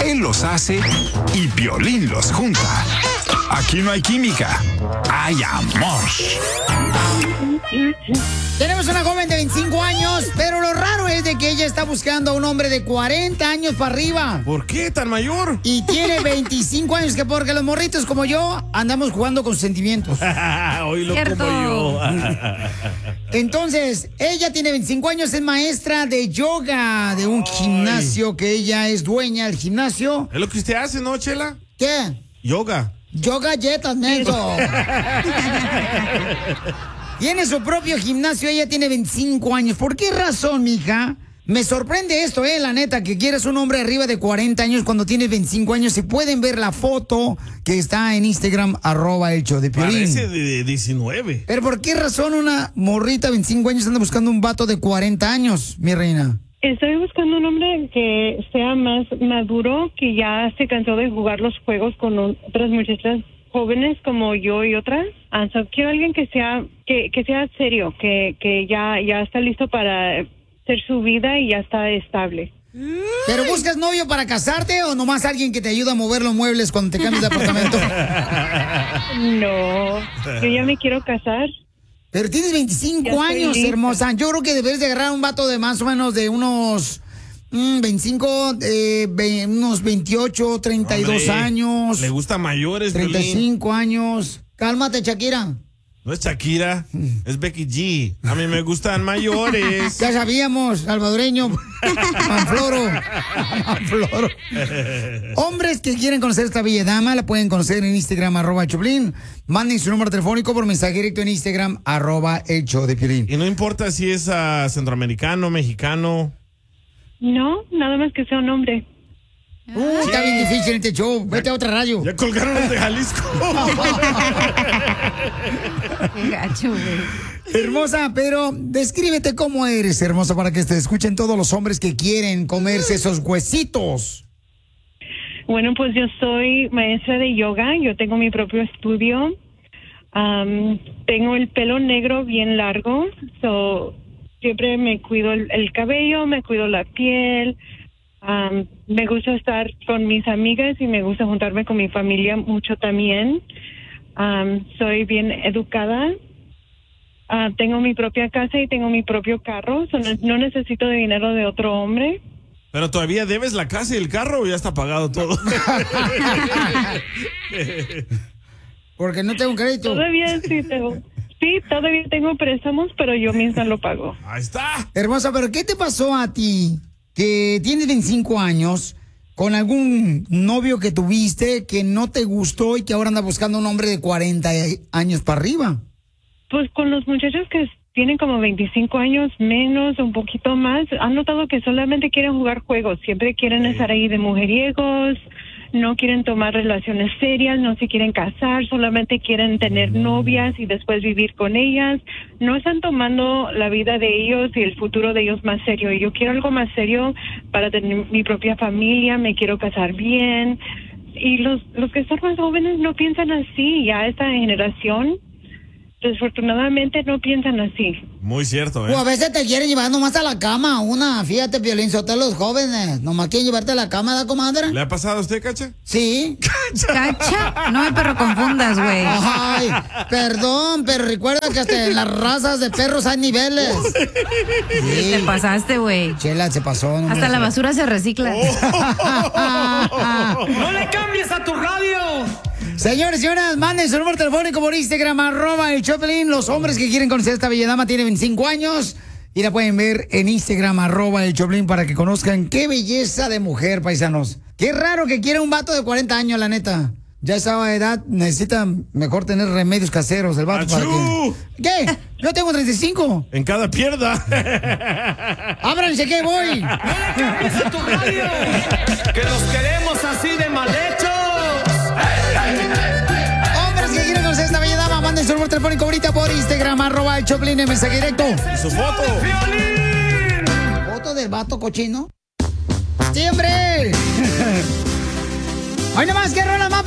Él los hace y Piolín los junta. Aquí no hay química, hay amor. Tenemos una joven de 25 años, pero lo raro es de que ella está buscando a un hombre de 40 años para arriba. ¿Por qué tan mayor? Y tiene 25 años, que porque los morritos como yo andamos jugando con sentimientos. Hoy lo como yo. Entonces, ella tiene 25 años, es maestra de yoga de un gimnasio que ella es dueña del gimnasio. Es lo que usted hace, ¿no, Chela? ¿Qué? Yoga. Yoga galletas, menso. Tiene su propio gimnasio, ella tiene 25 años. ¿Por qué razón, mija? Me sorprende esto, la neta, que quieres un hombre arriba de 40 años cuando tienes 25 años. Si pueden ver la foto que está en Instagram, @elshowdepiolín. Parece de 19. Pero ¿por qué razón una morrita de 25 años anda buscando un vato de 40 años, mi reina? Estoy buscando un hombre que sea más maduro, que ya se cansó de jugar los juegos con otras muchachas jóvenes como yo y otras. Quiero alguien que sea serio, que ya está listo para hacer su vida y ya está estable. ¿Pero buscas novio para casarte o nomás alguien que te ayude a mover los muebles cuando te cambies de apartamento? No, yo ya me quiero casar. Pero tienes 25 años, hermosa. Yo creo que debes de agarrar un vato de más o menos de unos 25, unos 28, 32 años. Le gustan mayores, 35 años. Cálmate, Shakira. No es Shakira, es Becky G. A mí me gustan mayores. Ya sabíamos, salvadoreño. Manfloro. Hombres que quieren conocer a esta bella dama, la pueden conocer en Instagram, @Choplin. Manden su número telefónico por mensaje directo en Instagram, @elshowdepiolín. Y no importa si es centroamericano, mexicano. No, nada más que sea un hombre. Está bien difícil este show. Vete a otra radio. Ya colgaron los de Jalisco. Qué gacho, güey. Hermosa, pero descríbete cómo eres, hermosa, para que te escuchen todos los hombres que quieren comerse esos huesitos. Bueno, pues yo soy maestra de yoga. Yo tengo mi propio estudio. Tengo el pelo negro bien largo. Siempre me cuido el cabello, me cuido la piel. Me gusta estar con mis amigas y me gusta juntarme con mi familia mucho también. Soy bien educada. Tengo mi propia casa y tengo mi propio carro. No necesito de dinero de otro hombre. Pero todavía debes la casa y el carro o ya está pagado todo. Porque no tengo crédito. Todavía sí tengo. Sí, todavía tengo préstamos, pero yo misma lo pago. Ahí está. Hermosa, pero ¿qué te pasó a ti? Que tienes 25 años, con algún novio que tuviste que no te gustó y que ahora anda buscando un hombre de 40 años para arriba. Pues con los muchachos que tienen como 25 años menos, un poquito más, han notado que solamente quieren jugar juegos, siempre quieren estar ahí de mujeriegos, no quieren tomar relaciones serias, no se quieren casar, solamente quieren tener novias y después vivir con ellas. No están tomando la vida de ellos y el futuro de ellos más serio. Yo quiero algo más serio para tener mi propia familia, me quiero casar bien. Y los que son más jóvenes no piensan así, ya esta generación desafortunadamente no piensan así. Muy cierto, O a veces te quieren llevar nomás a la cama, fíjate, Piolín Sotelo, los jóvenes, nomás quieren llevarte a la cama, ¿da, comadre? ¿Le ha pasado a usted, Cacha? Sí. ¿Cacha? No me perro confundas, güey. Ay, perdón, pero recuerda que hasta en las razas de perros hay niveles. Sí. Te pasaste, güey. Chela, se pasó. No hasta la basura se recicla. ¡No le cambies a tu radio! Señores y señoras, manden su número telefónico por Instagram, @elchoplin. Los hombres que quieren conocer a esta bella dama tiene 25 años y la pueden ver en Instagram, @elchoplin, para que conozcan qué belleza de mujer, paisanos. Qué raro que quiera un vato de 40 años, la neta. Ya a esa edad necesita mejor tener remedios caseros el vato. Para que... ¿Qué? Yo tengo 35. En cada pierna. ¡Ábranse que voy! ¡No le cambies a tu radio! ¡Que los queremos así de mal hechos! Hombres que quieren conocer a esta bella dama, manden su número telefónico ahorita por Instagram, @elchoplin, en mensaje directo. ¿Y su foto? ¿Foto del vato cochino? ¡Sí, hombre! ¡Hoy nomás, qué rola más